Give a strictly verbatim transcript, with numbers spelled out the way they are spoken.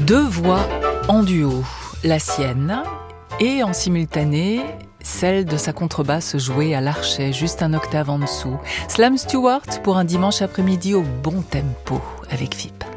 Deux voix en duo, la sienne et en simultané celle de sa contrebasse jouée à l'archet, juste un octave en dessous. Slam Stewart pour un dimanche après-midi au bon tempo avec V I P.